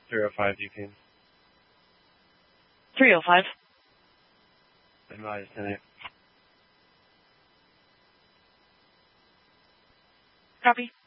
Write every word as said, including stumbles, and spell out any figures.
three oh five, you can. three oh five. Advise tonight. Copy.